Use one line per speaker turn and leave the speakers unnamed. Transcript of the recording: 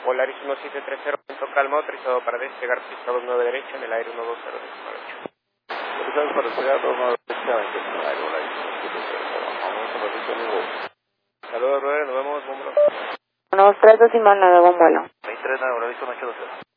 Polaris 1730, viento calma, autorizado para despegar pista 29 derecha en el aire 120 decimal 8.
Autorizado para despegar 29 derecha en el aire Polaris 1730. Vamos a realizar el vuelo.
Saludos, brother, nos vemos, buen vuelo.
123 decimal 9, buen vuelo.
23 Polaris 180.